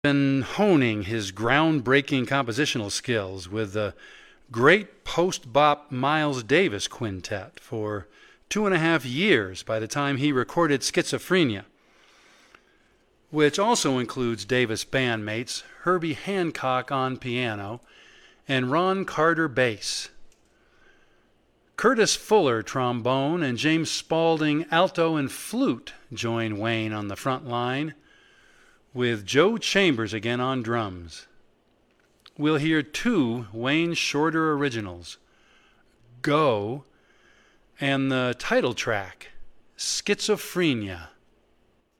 been honing his groundbreaking compositional skills with the great post-bop Miles Davis Quintet for 2.5 years by the time he recorded Schizophrenia, which also includes Davis bandmates Herbie Hancock on piano and Ron Carter bass. Curtis Fuller trombone and James Spaulding alto and flute join Wayne on the front line, with Joe Chambers again on drums. We'll hear 2 Wayne Shorter originals, Go and the title track, Schizophrenia.